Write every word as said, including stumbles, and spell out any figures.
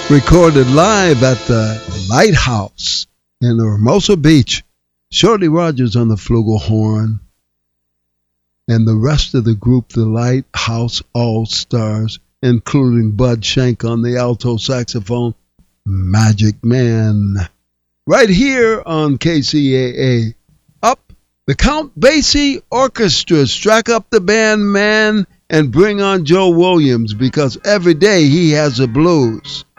Recorded live at the Lighthouse in Hermosa Beach. Shorty Rogers on the flugelhorn. And the rest of the group, the Lighthouse All-Stars, including Bud Shank on the alto saxophone. Magic Man. Right here on K C A A. Up, the Count Basie Orchestra. Strike up the band, man, and bring on Joe Williams, because every day he has the blues.